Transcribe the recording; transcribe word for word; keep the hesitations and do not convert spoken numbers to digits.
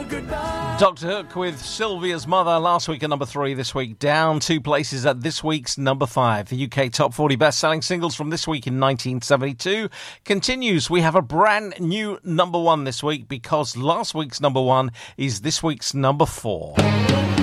Doctor Hook with Sylvia's Mother, last week at number three, this week down two places at this week's number five. The U K Top forty best-selling singles from this week in nineteen seventy-two continues. We have a brand new number one this week because last week's number one is this week's number four.